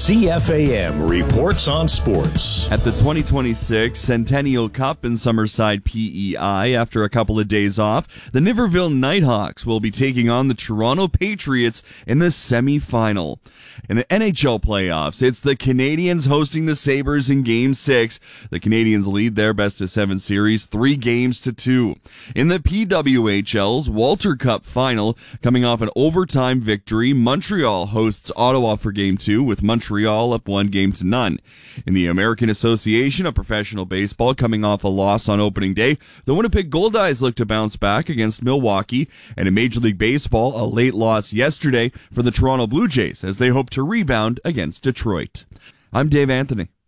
CFAM reports on sports. At the 2026 Centennial Cup in Summerside, PEI, after a couple of days off, the Niverville Nighthawks will be taking on the Toronto Patriots in the semifinal. In the NHL playoffs, it's the Canadiens hosting the Sabres in Game 6. The Canadiens lead their best-of-7 series 3-2. In the PWHL's Walter Cup final, coming off an overtime victory, Montreal hosts Ottawa for Game 2, with Montreal up 1-0. In the American Association of Professional Baseball, coming off a loss on opening day, the Winnipeg Goldeyes look to bounce back against Milwaukee. And in Major League Baseball, a late loss yesterday for the Toronto Blue Jays as they hope to rebound against Detroit. I'm Dave Anthony.